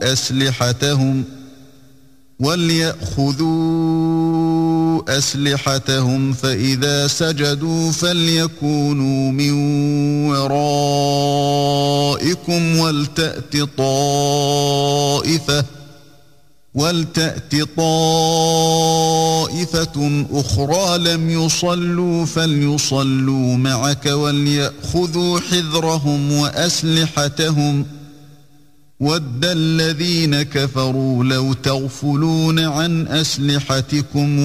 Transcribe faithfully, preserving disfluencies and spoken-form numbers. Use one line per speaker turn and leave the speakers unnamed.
أسلحتهم وليأخذوا أسلحتهم فإذا سجدوا فليكونوا من ورائكم ولتأت طائفة ولتأت طائفة أخرى لم يصلوا فليصلوا معك وليأخذوا حذرهم وأسلحتهم وَدَّ الَّذِينَ كَفَرُوا لَوْ تَغْفُلُونَ عَنْ أَسْلِحَتِكُمْ